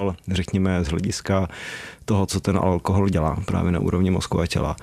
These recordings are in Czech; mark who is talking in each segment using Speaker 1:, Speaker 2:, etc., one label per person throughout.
Speaker 1: řekněme z hlediska toho, co ten alkohol dělá právě na úrovni mozku a těla.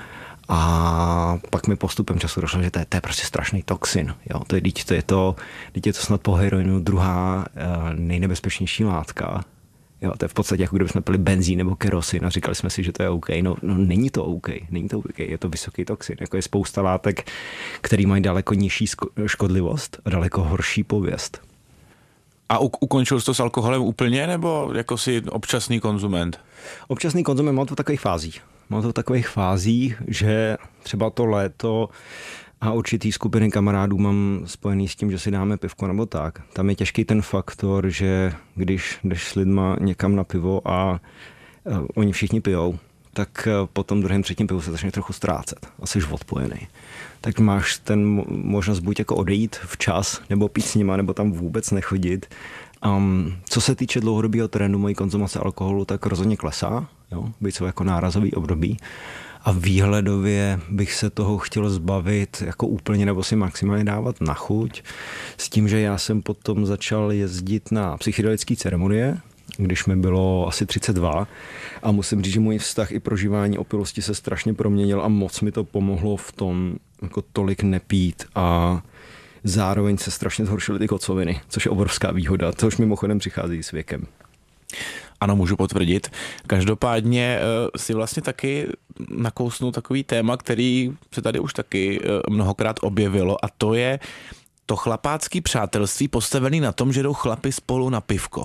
Speaker 1: A pak mi postupem času došlo, že to je prostě strašný toxin. Jo? Teď je to snad po heroinu druhá nejnebezpečnější látka. Jo, to je v podstatě jako kdybychom pili benzín nebo kerosin a říkali jsme si, že to je OK. No není to OK. Je to vysoký toxin. Jako je spousta látek, který mají daleko nižší škodlivost a daleko horší pověst.
Speaker 2: A ukončil jsi to s alkoholem úplně, nebo jako si občasný konzument?
Speaker 1: Občasný konzument mám to v takových fázích. Že třeba to léto a určitý skupiny kamarádů mám spojený s tím, že si dáme pivko nebo tak. Tam je těžký ten faktor, že když jdeš s lidma někam na pivo a oni všichni pijou, tak po tom druhém, třetím pivu se začne trochu ztrácet a jsi odpojený. Tak máš ten možnost buď jako odejít včas, nebo pít s nima, nebo tam vůbec nechodit. Co se týče dlouhodobého trendu mojí konzumace alkoholu, tak rozhodně klesá, jo? Byť jsou jako nárazový období. A výhledově bych se toho chtěl zbavit jako úplně nebo si maximálně dávat na chuť. S tím, že já jsem potom začal jezdit na psychedelické ceremonie, když mi bylo asi 32 a musím říct, že můj vztah i prožívání opilosti se strašně proměnil a moc mi to pomohlo v tom jako tolik nepít a zároveň se strašně zhoršily ty kocoviny, což je obrovská výhoda, což mimochodem přichází s věkem.
Speaker 2: Ano, můžu potvrdit. Každopádně si vlastně taky nakousnul takový téma, který se tady už taky mnohokrát objevilo, a to je to chlapácký přátelství postavený na tom, že jdou chlapi spolu na pivko.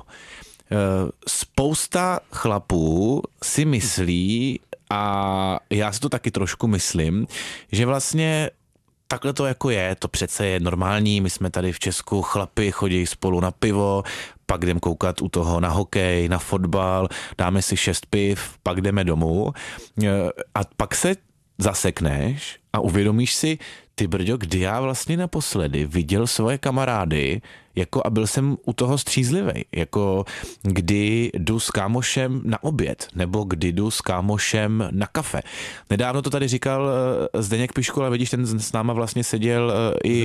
Speaker 2: Spousta chlapů si myslí, a já si to taky trošku myslím, že vlastně takhle to jako je, to přece je normální, my jsme tady v Česku, chlapi chodí spolu na pivo, pak jdem koukat u toho na hokej, na fotbal, dáme si 6 piv, pak jdeme domů a pak se zasekneš a uvědomíš si, ty brďo, kdy já vlastně naposledy viděl svoje kamarády, jako a byl jsem u toho střízlivej, jako kdy jdu s kámošem na oběd, nebo kdy jdu s kámošem na Nedávno to tady říkal Zdeněk Piškul, a vidíš, ten s náma vlastně seděl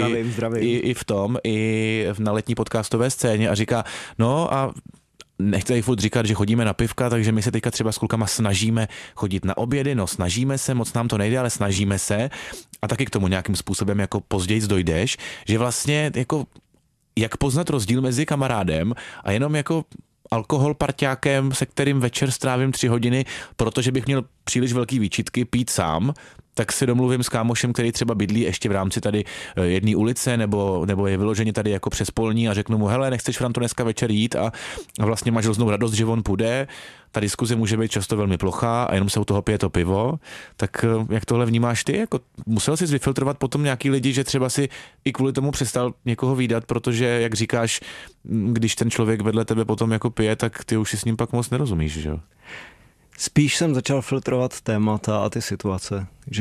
Speaker 2: i v tom, i na letní podcastové scéně a říká, no a nechci tady furt říkat, že chodíme na pivka, takže my se teďka třeba s klukama snažíme chodit na obědy, no snažíme se, moc nám to nejde, ale snažíme se a taky k tomu nějakým způsobem jako později dojdeš, že vlastně jako jak poznat rozdíl mezi kamarádem a jenom jako alkohol parťákem, se kterým večer strávím 3 hodiny, protože bych měl příliš velký výčitky pít sám, tak si domluvím s kámošem, který třeba bydlí ještě v rámci tady jedné ulice nebo je vyloženě tady jako přes polní a řeknu mu, hele, nechceš, Franto, dneska večer jít a vlastně máš hroznou radost, že on půjde. Ta diskuze může být často velmi plochá a jenom se u toho pije to pivo. Tak jak tohle vnímáš ty? Jako, musel jsi vyfiltrovat potom nějaký lidi, že třeba si i kvůli tomu přestal někoho vídat, protože, jak říkáš, když ten člověk vedle tebe potom jako pije, tak ty už si s ním pak moc nerozumíš, že jo?
Speaker 1: Spíš jsem začal filtrovat témata a ty situace, že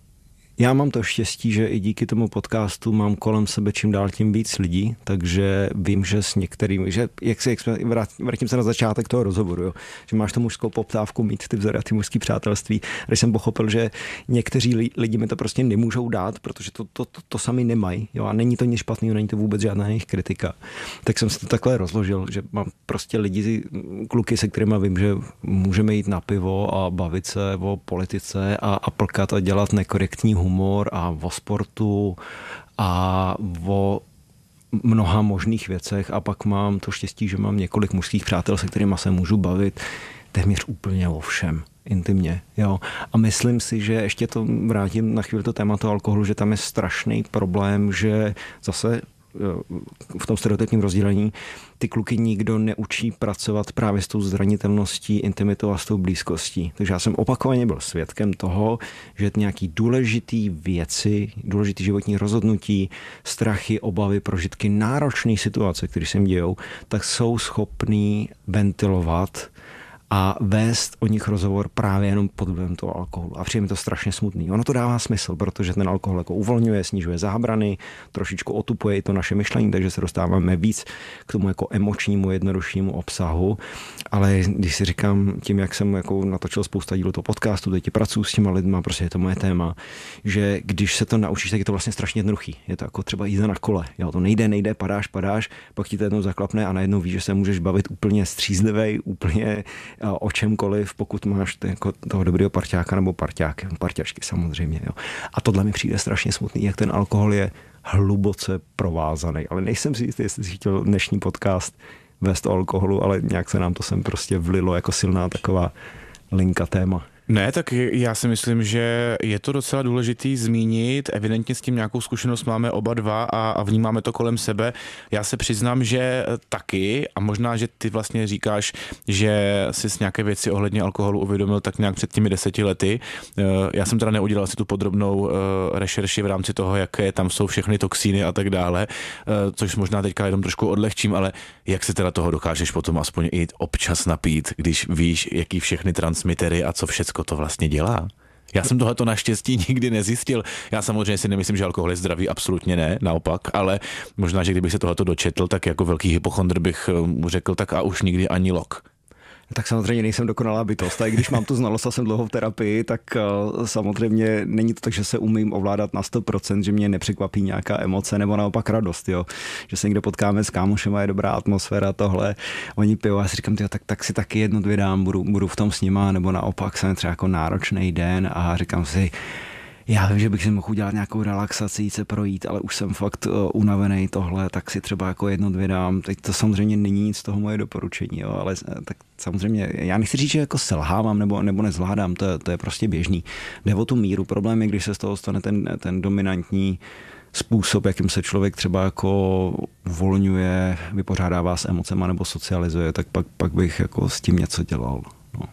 Speaker 1: já mám to štěstí, že i díky tomu podcastu mám kolem sebe čím dál tím víc lidí, takže vím, že s některými, že vrátím se na začátek toho rozhovoru, jo, že máš tu mužskou poptávku mít ty vzory a ty mužský přátelství, když jsem pochopil, že někteří lidi mi to prostě nemůžou dát, protože to sami nemají, jo, a není to nic špatného, není to vůbec žádná jejich kritika. Tak jsem si to takhle rozložil, že mám prostě lidi, kluky, se kterými vím, že můžeme jít na pivo a bavit se o politice a plkat a dělat nekorektní humor a o sportu a o mnoha možných věcech, a pak mám to štěstí, že mám několik mužských přátel, se kterými se můžu bavit téměř úplně o všem, intimně. Jo. A myslím si, že ještě to vrátím na chvíli to tématu alkoholu, že tam je strašný problém, že zase v tom stereotypním rozdělení ty kluky nikdo neučí pracovat právě s tou zranitelností, intimitou a s tou blízkostí. Takže já jsem opakovaně byl svědkem toho, že nějaký důležitý věci, důležitý životní rozhodnutí, strachy, obavy, prožitky, náročné situace, které se jim dějou, tak jsou schopný ventilovat a vést o nich rozhovor právě jenom pod vlivem toho alkoholu. A přijde mi to strašně smutný. Ono to dává smysl, protože ten alkohol jako uvolňuje, snižuje zábrany, trošičku otupuje i to naše myšlení, takže se dostáváme víc k tomu jako emočnímu, jednoduššímu obsahu. Ale když si říkám tím, jak jsem jako natočil spousta dílů toho podcastu, teď pracuji s těma lidma, prostě je to moje téma, že když se to naučíš, tak je to vlastně strašně jednoduchý. Je to jako třeba jízda na kole. Jo, to nejde, padáš, pak ti to jednou zaklapne a najednou víš, že se můžeš bavit úplně střízlivej, úplně o čemkoliv, pokud máš jako toho dobrého parťáka nebo parťačky samozřejmě. Jo. A tohle mi přijde strašně smutný, jak ten alkohol je hluboce provázaný. Ale nejsem si jistý, jestli jsi chtěl dnešní podcast vést o alkoholu, ale nějak se nám to sem prostě vlilo jako silná taková linka téma.
Speaker 2: Ne, tak já si myslím, že je to docela důležitý zmínit. Evidentně s tím nějakou zkušenost máme oba dva a vnímáme to kolem sebe. Já se přiznám, že taky a možná, že ty vlastně říkáš, že jsi nějaké věci ohledně alkoholu uvědomil tak nějak před těmi 10 lety. Já jsem teda neudělal si tu podrobnou rešerši v rámci toho, jaké tam jsou všechny toxíny a tak dále, což možná teďka jenom trošku odlehčím, ale jak se teda toho dokážeš potom aspoň i občas napít, když víš, jaký všechny transmitery a co všechno to vlastně dělá? Já jsem tohleto naštěstí nikdy nezjistil. Já samozřejmě si nemyslím, že alkohol je zdravý, absolutně ne, naopak, ale možná, že kdybych se tohleto dočetl, tak jako velký hypochondr bych mu řekl, tak a už nikdy ani lok.
Speaker 1: Tak samozřejmě nejsem dokonalá bytost. A i když mám tu znalost a jsem dlouho v terapii, tak samozřejmě není to tak, že se umím ovládat na 100%, že mě nepřekvapí nějaká emoce nebo naopak radost. Jo. Že se někde potkáme s kámošem a je dobrá atmosféra, tohle. Oni pijou a já si říkám, tak si taky 1-2 dám, budu v tom s nima, nebo naopak jsem třeba jako náročný den a říkám si, já vím, že bych si mohl udělat nějakou relaxaci, jít se projít, ale už jsem fakt unavený tohle, tak si třeba jako 1-2 dám. Teď to samozřejmě není nic z toho moje doporučení, jo, ale tak samozřejmě, já nechci říct, že jako selhávám nebo nezvládám, to je prostě běžný. Jde o tu míru. Problém je, když se z toho stane ten dominantní způsob, jakým se člověk třeba jako uvolňuje, vypořádává s emocema nebo socializuje, tak pak bych jako s tím něco dělal. No.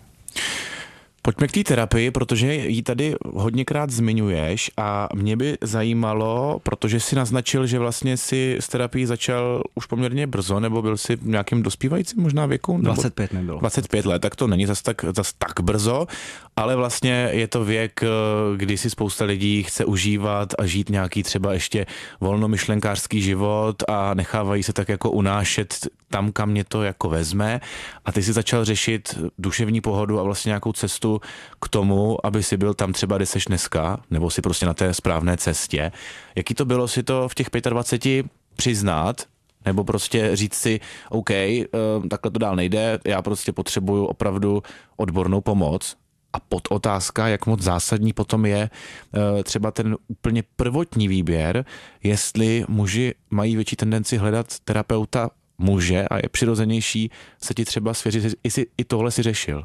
Speaker 2: Pojďme k té terapii, protože ji tady hodněkrát zmiňuješ a mě by zajímalo, protože jsi naznačil, že vlastně si s terapií začal už poměrně brzo, nebo byl jsi v nějakém dospívajícím možná věku?
Speaker 1: 25 mi bylo.
Speaker 2: 25 let, tak to není zas tak brzo, ale vlastně je to věk, kdy si spousta lidí chce užívat a žít nějaký třeba ještě volnomyšlenkářský život a nechávají se tak jako unášet tam, kam mě to jako vezme, a ty si začal řešit duševní pohodu a vlastně nějakou cestu k tomu, aby si byl tam třeba, kde seš dneska, nebo si prostě na té správné cestě. Jaký to bylo si to v těch 25 přiznat, nebo prostě říct si, OK, takhle to dál nejde, já prostě potřebuju opravdu odbornou pomoc. A podotázka, jak moc zásadní potom je třeba ten úplně prvotní výběr, jestli muži mají větší tendenci hledat terapeuta muže a je přirozenější se ti třeba svěřit, jestli i tohle si řešil.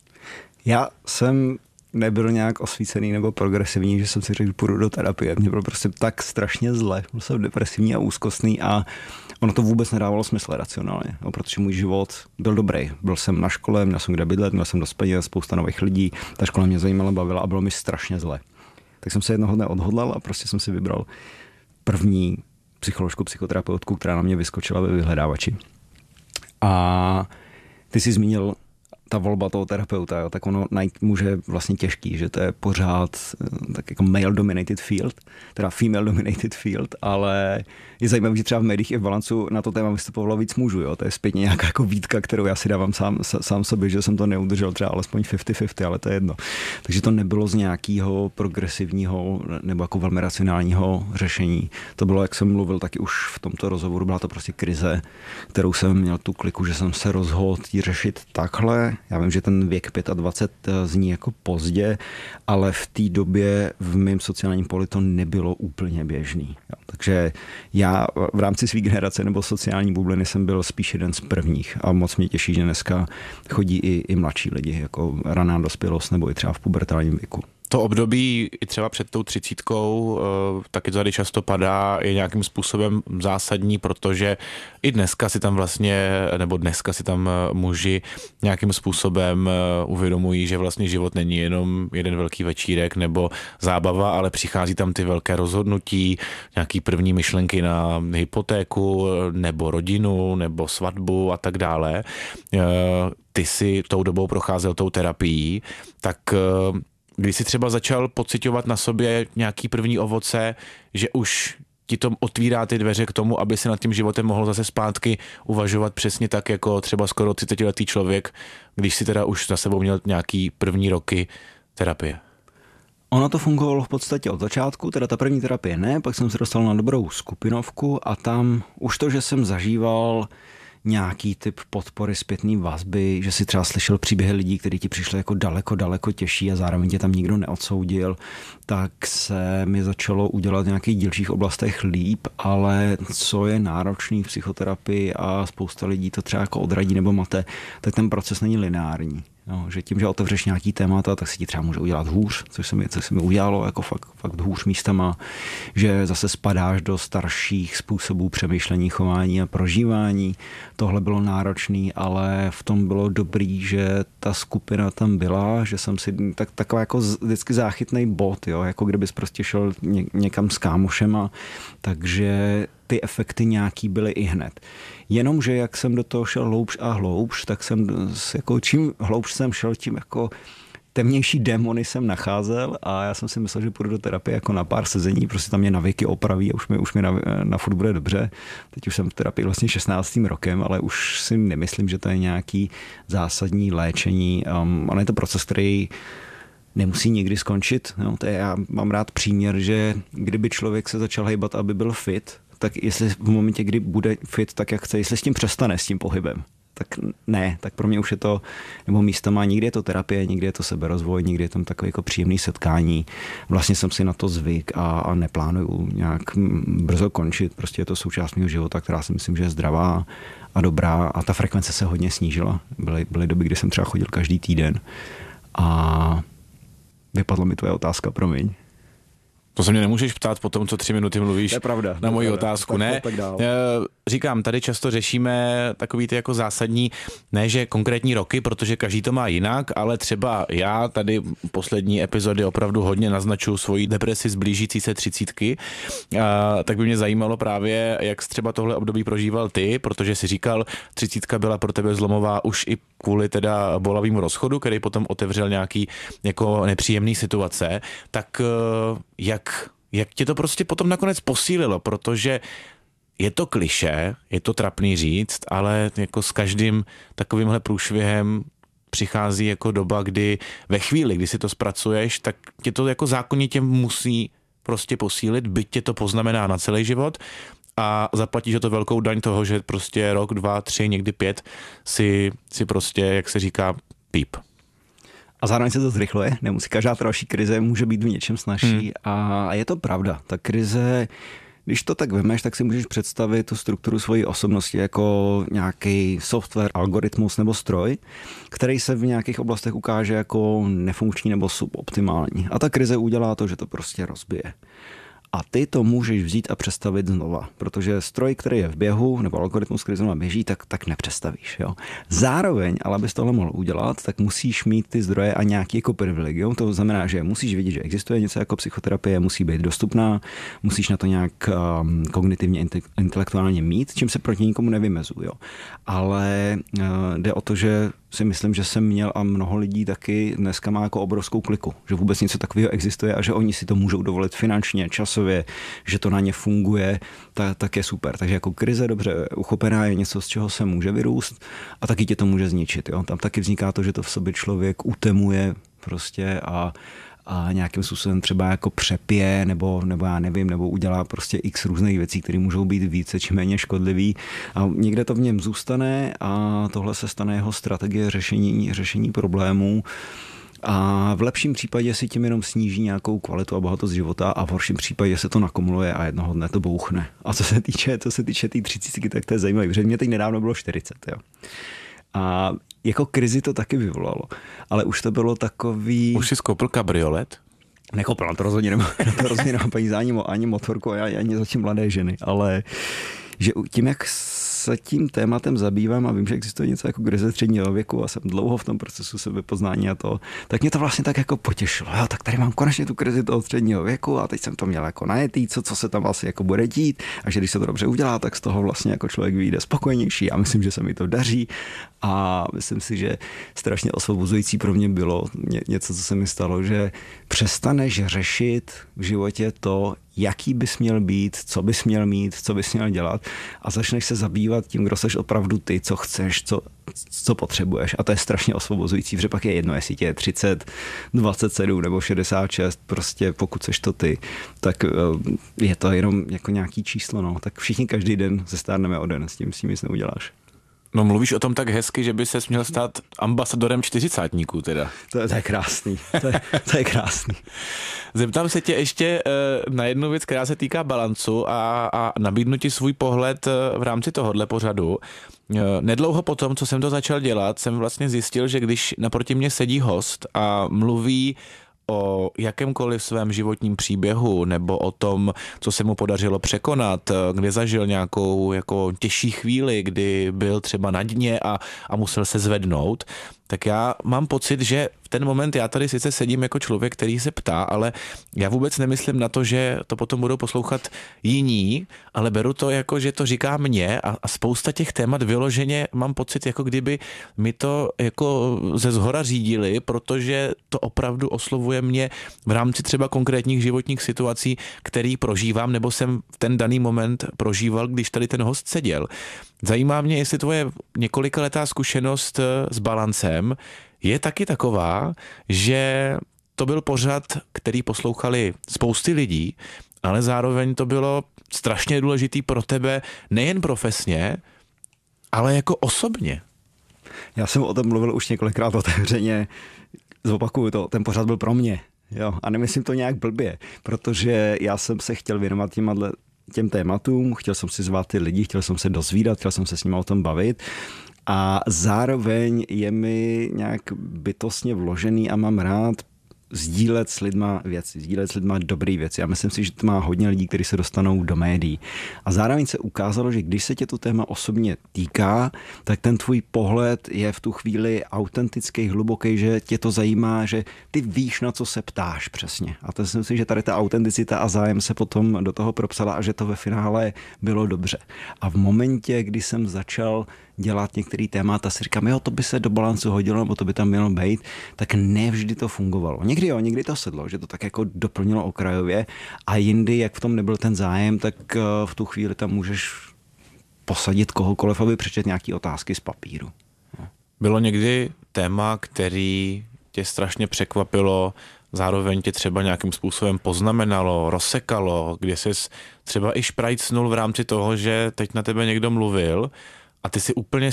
Speaker 1: Já jsem nebyl nějak osvícený nebo progresivní, že jsem si řekl, půjdu do terapie. Mě bylo prostě tak strašně zle. Byl jsem depresivní a úzkostný a ono to vůbec nedávalo smysl racionálně, no, protože můj život byl dobrý. Byl jsem na škole, měl jsem kde bydlet, měl jsem dost peněz, spousta nových lidí, ta škola mě zajímala, bavila a bylo mi strašně zle. Tak jsem se jednoho dne odhodlal a prostě jsem si vybral první psycholožku, psychoterapeutku, která na mě vyskočila ve vyhledávači. A ty jsi zmínil ta volba toho terapeuta, jo, tak ono najít může vlastně těžký, že to je pořád tak jako male-dominated field, teda female-dominated field, ale je zajímavé, že třeba v médiích i v Balancu na to téma vystupovalo víc mužů, jo, to je zpětně nějaká jako výtka, kterou já si dávám sám sobě, že jsem to neudržel třeba alespoň 50-50, ale to je jedno. Takže to nebylo z nějakého progresivního nebo jako velmi racionálního řešení. To bylo, jak jsem mluvil taky už v tomto rozhovoru, byla to prostě krize, kterou jsem měl tu kliku, že jsem se rozhodl ji řešit takhle. Já vím, že ten věk 25 zní jako pozdě, ale v té době v mém sociálním poli to nebylo úplně běžný. Jo. Takže já v rámci své generace nebo sociální bubliny jsem byl spíš jeden z prvních a moc mě těší, že dneska chodí i mladší lidi, jako raná dospělost nebo i třeba v pubertálním věku.
Speaker 2: To období i třeba před tou 30, taky to tady často padá, je nějakým způsobem zásadní, protože i dneska si tam muži nějakým způsobem uvědomují, že vlastně život není jenom jeden velký večírek nebo zábava, ale přichází tam ty velké rozhodnutí, nějaký první myšlenky na hypotéku nebo rodinu nebo svatbu a tak dále. ty si tou dobou procházel tou terapií, tak když jsi třeba začal pociťovat na sobě nějaký první ovoce, že už ti to otvírá ty dveře k tomu, aby si nad tím životem mohl zase zpátky uvažovat přesně tak, jako třeba skoro 30letý člověk, když si teda už za sebou měl nějaký první roky terapie.
Speaker 1: Ono to fungovalo v podstatě od začátku, teda ta první terapie ne, pak jsem se dostal na dobrou skupinovku a tam už to, že jsem zažíval nějaký typ podpory, zpětný vazby, že si třeba slyšel příběhy lidí, kteří ti přišli jako daleko těžší a zároveň tě tam nikdo neodsoudil, tak se mi začalo udělat v nějakých dílčích oblastech líp, ale co je náročný v psychoterapii a spousta lidí to třeba jako odradí nebo mate, tak ten proces není lineární. No, že tím, že otevřeš nějaký témata, tak si ti třeba může udělat hůř, což se mi udělalo jako fakt hůř místama, že zase spadáš do starších způsobů přemýšlení, chování a prožívání. Tohle bylo náročný, ale v tom bylo dobrý, že ta skupina tam byla, že jsem si taková jako vždycky záchytný bod, jo, jako kdybys prostě šel někam s kámošema, takže ty efekty nějaký byly i hned. Jenomže jak jsem do toho šel hloubš a hloubš, tak jsem jako čím hloubš jsem šel, tím jako temnější démony jsem nacházel a já jsem si myslel, že půjdu do terapie jako na pár sezení, prostě tam mě navyky opraví a už mi na furt bude dobře. Teď už jsem v terapii vlastně 16. rokem, ale už si nemyslím, že to je nějaký zásadní léčení. Ale je to proces, který nemusí nikdy skončit. No, to je, já mám rád příměr, že kdyby člověk se začal hejbat, aby byl fit, tak jestli v momentě, kdy bude fit tak, jak chce, jestli s tím přestane, s tím pohybem, tak ne, tak pro mě už je to, nebo místama, někdy je to terapie, někdy je to seberozvoj, někdy je tam takové jako příjemné setkání. Vlastně jsem si na to zvyk a neplánuju nějak brzo končit, prostě je to součást mého života, která si myslím, že je zdravá a dobrá a ta frekvence se hodně snížila. Byly doby, kdy jsem třeba chodil každý týden a vypadla mi tvoje otázka, promiň.
Speaker 2: To se mě nemůžeš ptát po tom, co 3 minuty mluvíš.
Speaker 1: To je pravda,
Speaker 2: na moji otázku. Ne, říkám, tady často řešíme takový ty jako zásadní, ne že konkrétní roky, protože každý to má jinak, ale třeba já tady poslední epizody opravdu hodně naznačuju svoji depresi z blížící se 30, tak by mě zajímalo právě, jak třeba tohle období prožíval ty, protože si říkal, 30 byla pro tebe zlomová už i kvůli teda bolavýmu rozchodu, který potom otevřel nějaký jako nepříjemný situace, tak jak tě to prostě potom nakonec posílilo, protože je to klišé, je to trapný říct, ale jako s každým takovýmhle průšvihem přichází jako doba, kdy ve chvíli, kdy si to zpracuješ, tak tě to jako zákonitě musí prostě posílit, byť tě to poznamená na celý život a zaplatíš to velkou daň toho, že prostě rok, 2, 3, někdy 5 si prostě, jak se říká, píp.
Speaker 1: A zároveň se to zrychluje, nemusí každá další krize může být v něčem snazší a je to pravda. Ta krize, když to tak vemeš, tak si můžeš představit tu strukturu svojí osobnosti jako nějaký software, algoritmus nebo stroj, který se v nějakých oblastech ukáže jako nefunkční nebo suboptimální. A ta krize udělá to, že to prostě rozbije. A ty to můžeš vzít a přestavit znova, protože stroj, který je v běhu, nebo algoritmus, který znova běží, tak nepřestavíš. Jo? Zároveň, ale abys tohle mohl udělat, tak musíš mít ty zdroje a nějaký jako privilegium. To znamená, že musíš vidět, že existuje něco jako psychoterapie, musí být dostupná, musíš na to nějak kognitivně, intelektuálně mít, čím se proti nikomu nevymezuju. Ale jde o to, že si myslím, že jsem měl a mnoho lidí taky dneska má jako obrovskou kliku, že vůbec něco takového existuje a že oni si to můžou dovolit finančně, časově, že to na ně funguje, tak je super. Takže jako krize dobře uchopená je něco, z čeho se může vyrůst a taky tě to může zničit. Jo? Tam taky vzniká to, že to v sobě člověk utemuje prostě a nějakým způsobem třeba jako přepije, nebo já nevím, nebo udělá prostě x různých věcí, které můžou být více či méně škodlivý. A někde to v něm zůstane a tohle se stane jeho strategie řešení problémů. A v lepším případě si tím jenom sníží nějakou kvalitu a bohatost života a v horším případě se to nakumuluje a jednoho dne to bouchne. A co se týče té 30, tak to je zajímavé, protože mě teď nedávno bylo 40. Jo. A jako krizi to taky vyvolalo, ale už to bylo takový...
Speaker 2: Už jsi skoupil kabriolet?
Speaker 1: Nekoupil, na to rozhodně nemám peníze ani motorku, ani zatím mladé ženy, ale že tím, jak se tím tématem zabývám a vím, že existuje něco jako krize středního věku a jsem dlouho v tom procesu sebepoznání a to, tak mě to vlastně tak jako potěšilo. Jo, tak tady mám konečně tu krizi toho středního věku a teď jsem to měl jako najetý, co se tam asi jako bude dít a že když se to dobře udělá, tak z toho vlastně jako člověk vyjde spokojenější. Já myslím, že se mi to daří a myslím si, že strašně osvobozující pro mě bylo něco, co se mi stalo, že přestaneš řešit v životě to, jaký bys měl být, co bys měl mít, co bys měl dělat a začneš se zabývat tím, kdo seš opravdu ty, co chceš, co potřebuješ. A to je strašně osvobozující, protože pak je jedno, jestli tě je 30, 27 nebo 66, prostě pokud seš to ty, tak je to jenom jako nějaký číslo. No. Tak všichni každý den se stárneme o den, s tím nic neuděláš.
Speaker 2: No mluvíš o tom tak hezky, že by ses měl stát ambasadorem čtyřicátníků teda.
Speaker 1: To je krásný, to je krásný.
Speaker 2: Zeptám se tě ještě na jednu věc, která se týká balancu a nabídnu ti svůj pohled v rámci tohohle pořadu. Nedlouho potom, co jsem to začal dělat, jsem vlastně zjistil, že když naproti mě sedí host a mluví o jakémkoliv svém životním příběhu nebo o tom, co se mu podařilo překonat, kde zažil nějakou jako těžší chvíli, kdy byl třeba na dně a musel se zvednout, tak já mám pocit, že v ten moment já tady sice sedím jako člověk, který se ptá, ale já vůbec nemyslím na to, že to potom budou poslouchat jiní, ale beru to jako, že to říká mně a spousta těch témat vyloženě mám pocit, jako kdyby mi to jako ze zhora řídili, protože to opravdu oslovuje mě v rámci třeba konkrétních životních situací, který prožívám, nebo jsem v ten daný moment prožíval, když tady ten host seděl. Zajímá mě, jestli tvoje několikaletá zkušenost s balancem je taky taková, že to byl pořad, který poslouchali spousty lidí, ale zároveň to bylo strašně důležitý pro tebe nejen profesně, ale jako osobně.
Speaker 1: Já jsem o tom mluvil už několikrát otevřeně, zopakuju to, ten pořad byl pro mě. Jo, a nemyslím to nějak blbě, protože já jsem se chtěl věnovat těm tématům, chtěl jsem si zvát ty lidi, chtěl jsem se dozvídat, chtěl jsem se s nimi o tom bavit a zároveň je mi nějak bytostně vložený a mám rád sdílet s lidma věci, sdílet s lidma dobré věci. Já myslím si, že to má hodně lidí, kteří se dostanou do médií. A zároveň se ukázalo, že když se tě to téma osobně týká, tak ten tvůj pohled je v tu chvíli autentický, hluboký, že tě to zajímá, že ty víš, na co se ptáš přesně. A to myslím si, že tady ta autenticita a zájem se potom do toho propsala a že to ve finále bylo dobře. A v momentě, kdy jsem začal dělat některý témata, si říkám, jo, to by se do balancu hodilo, nebo to by tam mělo být, tak nevždy to fungovalo. Někdy jo, někdy to sedlo, že to tak jako doplnilo okrajově a jindy, jak v tom nebyl ten zájem, tak v tu chvíli tam můžeš posadit kohokoliv, aby přečet nějaký otázky z papíru. No.
Speaker 2: Bylo někdy téma, který tě strašně překvapilo, zároveň tě třeba nějakým způsobem poznamenalo, rozsekalo, kde jsi třeba i šprajcnul v rámci toho, že teď na tebe někdo mluvil a ty si úplně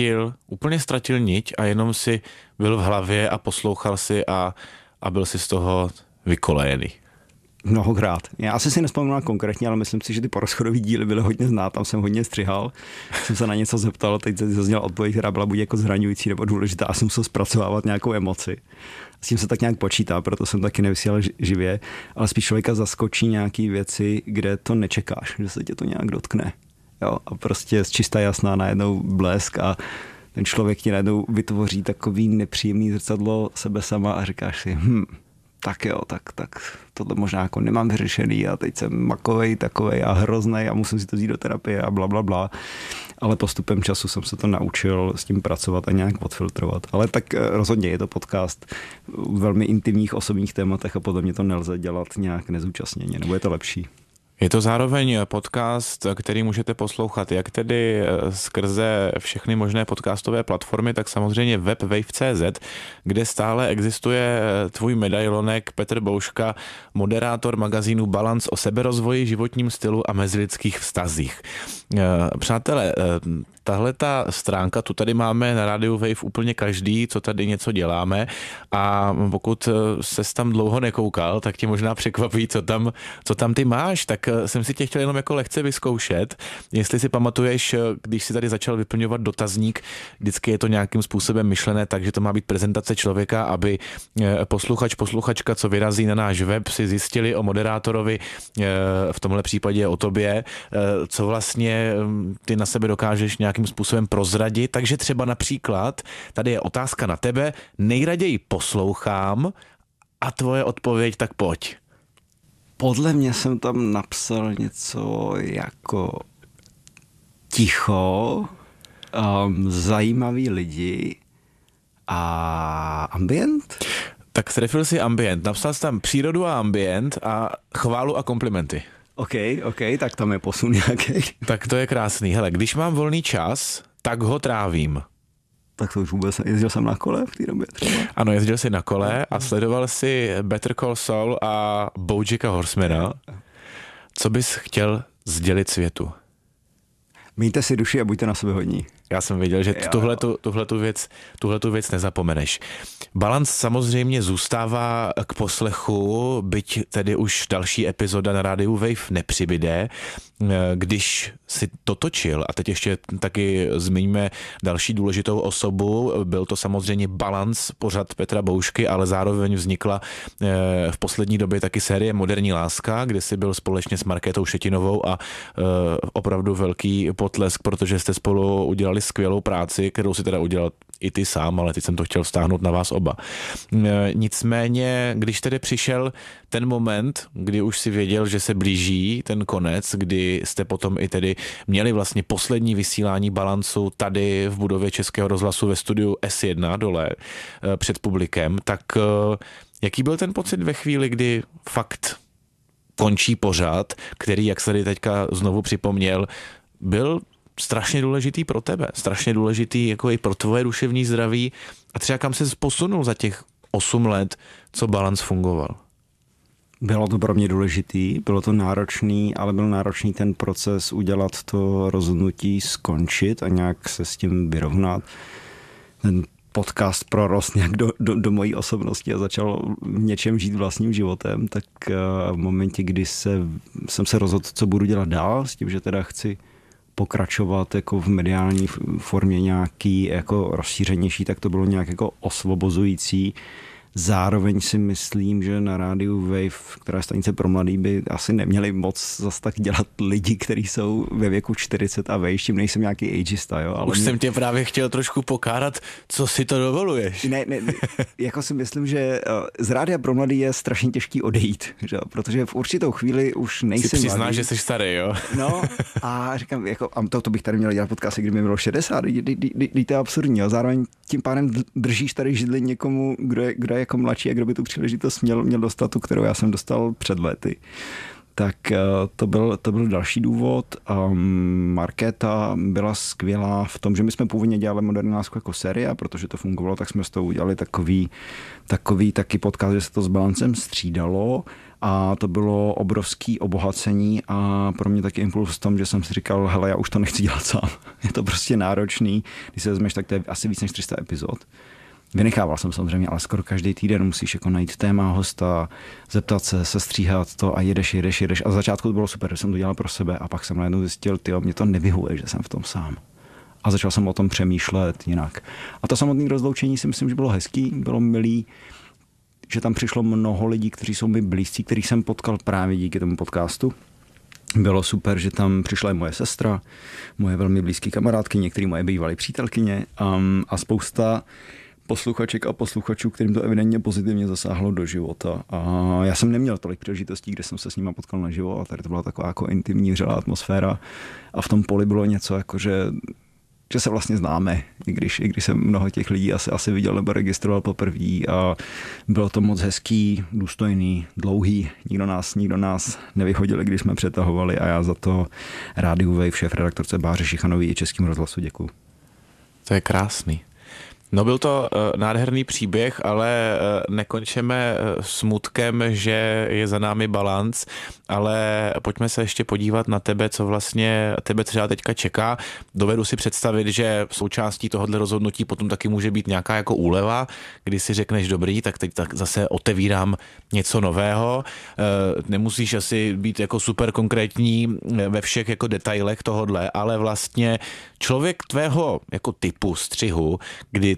Speaker 2: ztratil niť a jenom si byl v hlavě a poslouchal si a byl si z toho vykolejený.
Speaker 1: Mnohokrát. Já si nespomínám konkrétně, ale myslím si, že ty porozchodové díly byly hodně znát, tam jsem hodně střihal, jsem se na něco zeptal, teď zazněla odpověď, která byla buď jako zraňující nebo důležitá a jsem musel zpracovávat nějakou emoci. S tím se tak nějak počítá, proto jsem taky nevysílal živě, ale spíš člověka zaskočí nějaký věci, kde to nečekáš, že se tě to nějak dotkne. Jo, a prostě z čistá jasná najednou blesk a ten člověk ti najednou vytvoří takový nepříjemný zrcadlo sebe sama a říkáš si, tak jo, tak tohle možná jako nemám vyřešený a teď jsem makovej, takovej a hroznej a musím si to vzít do terapie a bla. Ale postupem času jsem se to naučil s tím pracovat a nějak odfiltrovat. Ale tak rozhodně je to podcast v velmi intimních osobních tématech a podle mě to nelze dělat nějak nezúčastněně, nebo je to lepší.
Speaker 2: Je to zároveň podcast, který můžete poslouchat jak tedy skrze všechny možné podcastové platformy, tak samozřejmě web wave.cz, kde stále existuje tvůj medailonek Petr Bouška, moderátor magazínu Balance o seberozvoji, životním stylu a mezilidských vztazích. Přátelé, tahle ta stránka, tu tady máme na rádiu Wave úplně každý, co tady něco děláme a pokud ses tam dlouho nekoukal, tak tě možná překvapí, co tam ty máš, tak jsem si tě chtěl jenom jako lehce vyzkoušet, jestli si pamatuješ, když si tady začal vyplňovat dotazník, vždycky je to nějakým způsobem myšlené, takže to má být prezentace člověka, aby posluchačka, co vyrazí na náš web, si zjistili o moderátorovi, v tomhle případě o tobě, co vlastně ty na sebe dokážeš nějak nějakým způsobem prozradit, takže třeba například, tady je otázka na tebe, nejraději poslouchám a tvoje odpověď, tak pojď.
Speaker 1: Podle mě jsem tam napsal něco jako ticho, zajímaví lidi a ambient.
Speaker 2: Tak trefil si ambient, napsal jsi tam přírodu a ambient a chválu a komplimenty.
Speaker 1: OK, tak tam je posun nějaký.
Speaker 2: Tak to je krásný. Hele, když mám volný čas, tak ho trávím.
Speaker 1: Tak to už vůbec jezdil jsem na kole v té době třeba.
Speaker 2: Ano, jezdil jsi na kole a sledoval si Better Call Saul a BoJacka Horsemana. Co bys chtěl sdělit světu?
Speaker 1: Mějte si duši a buďte na sebe hodní.
Speaker 2: Já jsem věděl, že tuhletu věc nezapomeneš. Balans samozřejmě zůstává k poslechu, byť tedy už další epizoda na rádiu Wave nepřibyde. Když si to točil, a teď ještě taky zmiňme další důležitou osobu, byl to samozřejmě Balans, pořad Petra Boušky, ale zároveň vznikla v poslední době taky série Moderní láska, kde si byl společně s Markétou Šetinovou a opravdu velký potlesk, protože jste spolu udělali skvělou práci, kterou si teda udělal i ty sám, ale teď jsem to chtěl vztáhnout na vás oba. Nicméně, když tedy přišel ten moment, kdy už si věděl, že se blíží ten konec, kdy jste potom i tedy měli vlastně poslední vysílání Balancu tady v budově Českého rozhlasu ve studiu S1 dole před publikem, tak jaký byl ten pocit ve chvíli, kdy fakt končí pořad, který, jak se tady teďka znovu připomněl, byl strašně důležitý pro tebe, strašně důležitý jako i pro tvoje duševní zdraví a třeba kam se posunul za těch 8 let, co Balance fungoval?
Speaker 1: Bylo to pro mě důležitý, bylo to náročný, ale byl náročný ten proces udělat to rozhodnutí, skončit a nějak se s tím vyrovnat. Ten podcast prorost nějak do mojí osobnosti a začal v něčem žít vlastním životem, tak v momentě, kdy jsem se rozhodl, co budu dělat dál, s tím, že teda chci pokračovat jako v mediální formě nějaký jako rozšířenější, tak to bylo nějak jako osvobozující. Zároveň si myslím, že na rádiu Wave, která je stanice pro mladý, by asi neměli moc zase tak dělat lidi, kteří jsou ve věku 40 a vejš, tím nejsem nějaký ageista, jo. Ale
Speaker 2: už jsem tě právě chtěl trošku pokárat, co si to dovoluješ.
Speaker 1: Ne, jako si myslím, že z rádia pro mladý je strašně těžký odejít, že? Protože v určitou chvíli už nejsem
Speaker 2: si přiznáš,
Speaker 1: mladý.
Speaker 2: Že jsi starý, jo?
Speaker 1: No a říkám, jako, to bych tady měl dělat podcasty, kdyby mi bylo 60, to je absurdní, jo. Zároveň tím pádem držíš tady židli někomu, kdo je jako mladší a kdo by tu příležitost měl dostat tu, kterou já jsem dostal před lety. Tak to byl další důvod. Markéta byla skvělá v tom, že my jsme původně dělali Moderní lásku jako série, protože to fungovalo, tak jsme s toho udělali takový taky podcast, že se to s Balancem střídalo a to bylo obrovský obohacení a pro mě taky impuls v tom, že jsem si říkal, hele, já už to nechci dělat sám. Je to prostě náročný. Když se vezmeš, tak to je asi víc než 300 epizod. Vynechával jsem samozřejmě, ale skoro každý týden musíš jako najít téma, hosta, zeptat se, sestříhat to a jedeš. A z začátku to bylo super, že jsem to dělal pro sebe a pak jsem najednou zjistil, mě to nevyhuje, že jsem v tom sám. A začal jsem o tom přemýšlet jinak. A to samotné rozloučení si myslím, že bylo hezký, bylo milý, že tam přišlo mnoho lidí, kteří jsou mi blízcí, kterých jsem potkal právě díky tomu podcastu. Bylo super, že tam přišla i moje sestra, moje velmi blízké kamarádky, některé moje bývalé přítelkyně a spousta posluchaček a posluchačů, kterým to evidentně pozitivně zasáhlo do života. A já jsem neměl tolik příležitostí, kde jsem se s nima potkal naživo a tady to byla taková jako intimní, vřelá atmosféra a v tom poli bylo něco jako, že se vlastně známe, i když jsem mnoho těch lidí asi viděl nebo registroval poprvé a bylo to moc hezký, důstojný, dlouhý, nikdo nás nevyhodil, když jsme přetahovali a já za to rádiu Wave šéfredaktorce Báře Šichanový i Českému rozhlasu děkuju.
Speaker 2: To je krásný. No byl to nádherný příběh, ale nekončeme smutkem, že je za námi Balance, ale pojďme se ještě podívat na tebe, co vlastně tebe třeba teďka čeká. Dovedu si představit, že součástí tohohle rozhodnutí potom taky může být nějaká jako úleva, kdy si řekneš dobrý, tak teď tak zase otevírám něco nového. Nemusíš asi být jako super konkrétní ve všech jako detailech tohodle, ale vlastně člověk tvého jako typu střihu, kdy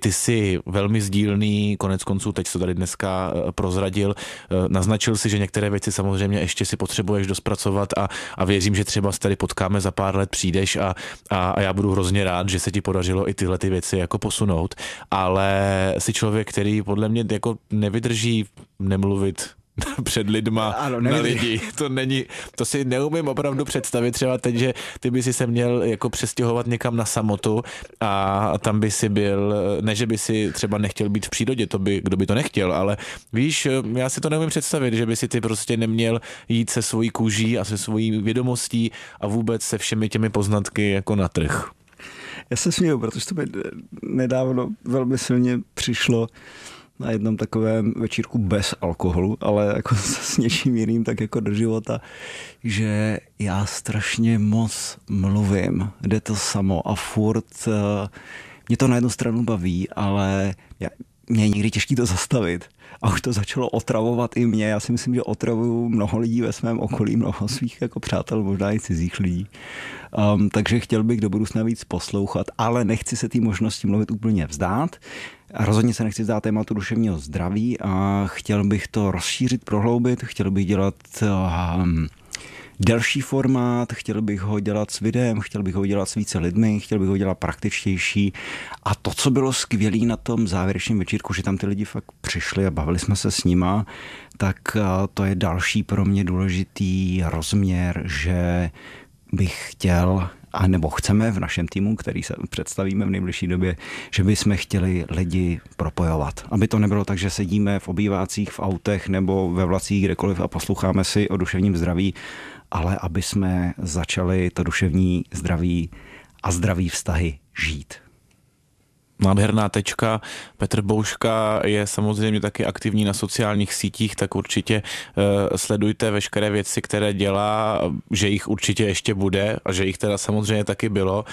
Speaker 2: ty jsi velmi sdílný, konec konců teď to tady dneska prozradil, naznačil si, že některé věci samozřejmě ještě si potřebuješ dospracovat a věřím, že třeba se tady potkáme za pár let, přijdeš a já budu hrozně rád, že se ti podařilo i tyhle ty věci jako posunout, ale jsi člověk, který podle mě jako nevydrží nemluvit před lidma, ano, na lidi. To si neumím opravdu představit třeba teď, že ty by si se měl jako přestěhovat někam na samotu a tam by si byl, ne, že by si třeba nechtěl být v přírodě, kdo by to nechtěl, ale víš, já si to neumím představit, že by si ty prostě neměl jít se svojí kůží a se svojí vědomostí a vůbec se všemi těmi poznatky jako na trh.
Speaker 1: Já se směju, protože to mi nedávno velmi silně přišlo na jednom takovém večírku bez alkoholu, ale jako s něčím jiným tak jako do života, že já strašně moc mluvím, jde to samo a furt mě to na jednu stranu baví, ale mě je někdy těžký to zastavit. A už to začalo otravovat i mě. Já si myslím, že otravuju mnoho lidí ve svém okolí, mnoho svých jako přátel, možná i cizích lidí. Takže chtěl bych do budoucna víc poslouchat, ale nechci se té možnosti mluvit úplně vzdát. A rozhodně se nechci vzdát tématu duševního zdraví a chtěl bych to rozšířit, prohloubit, chtěl bych dělat delší formát, chtěl bych ho dělat s videem, chtěl bych ho dělat s více lidmi, chtěl bych ho dělat praktičtější. A to, co bylo skvělé na tom závěrečném večírku, že tam ty lidi fakt přišli a bavili jsme se s nima, tak to je další pro mě důležitý rozměr, že bych chtěl, a nebo chceme v našem týmu, který se představíme v nejbližší době, že bychom chtěli lidi propojovat. Aby to nebylo tak, že sedíme v obývácích, v autech nebo ve vlacích kdekoliv a posloucháme si o duševním zdraví, ale aby jsme začali to duševní zdraví a zdraví vztahy žít.
Speaker 2: Nádherná tečka. Petr Bouška je samozřejmě taky aktivní na sociálních sítích, tak určitě sledujte veškeré věci, které dělá, že jich určitě ještě bude a že jich teda samozřejmě taky bylo.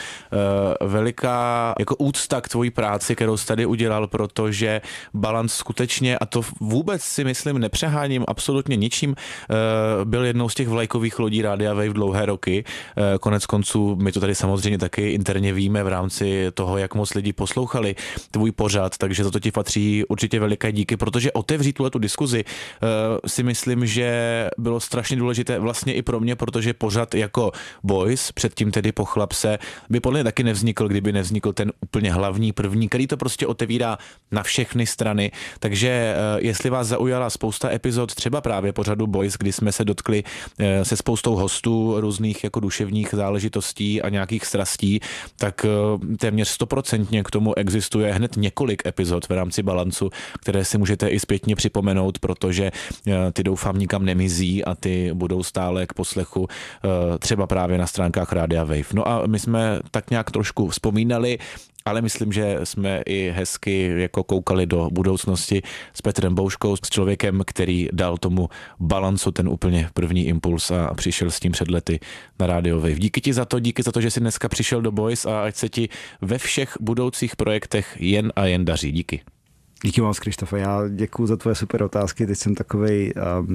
Speaker 2: Veliká jako úcta k tvojí práci, kterou jsi tady udělal, protože Balance skutečně, a to vůbec si myslím nepřeháním absolutně ničím, byl jednou z těch vlajkových lodí Rádia Wave dlouhé roky. Konec konců my to tady samozřejmě taky interně víme v rámci toho, jak moc lidi poslouchali tvůj pořad, takže za to ti patří určitě veliké díky, protože otevřít tuhletu diskuzi si myslím, že bylo strašně důležité vlastně i pro mě, protože pořad jako Boys, předtím tedy Po chlapse, by podle mě taky nevznikl, kdyby nevznikl ten úplně hlavní první, který to prostě otevírá na všechny strany, takže jestli vás zaujala spousta epizod, třeba právě pořadu Boys, kdy jsme se dotkli se spoustou hostů různých jako duševních záležitostí a nějakých strastí, tak téměř 100% k tomu existuje hned několik epizod v rámci Balancu, které si můžete i zpětně připomenout, protože ty doufám nikam nemizí a ty budou stále k poslechu třeba právě na stránkách Rádia Wave. No a my jsme tak nějak trošku vzpomínali, ale myslím, že jsme i hezky jako koukali do budoucnosti s Petrem Bouškou, s člověkem, který dal tomu Balancu ten úplně první impuls a přišel s tím před lety na Radio Wave. Díky ti za to, že jsi dneska přišel do Boys a ať se ti ve všech budoucích projektech jen a jen daří. Díky.
Speaker 1: Díky moc, Krištofe. Já děkuju za tvoje super otázky. Teď jsem takovej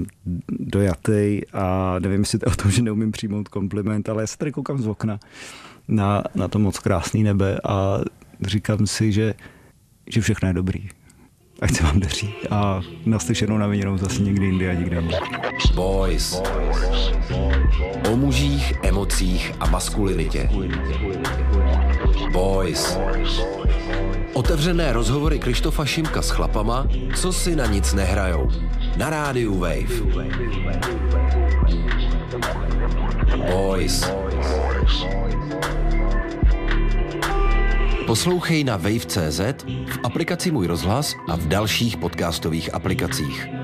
Speaker 1: dojatý a nevím, jestli to o tom, že neumím přijmout kompliment, ale já se tady koukám z okna na to moc krásný nebe a říkám si, že všechno je dobrý. Ať se vám daří a naslyšenou na viděnou zase někdy jindy a nikde jinde.
Speaker 3: Boys. O mužích, emocích a maskulinitě. Boys. Otevřené rozhovory Krištofa Šimka s chlapama, co si na nic nehrajou. Na rádiu Wave. Boys. Poslouchej na wave.cz, v aplikaci Můj rozhlas a v dalších podcastových aplikacích.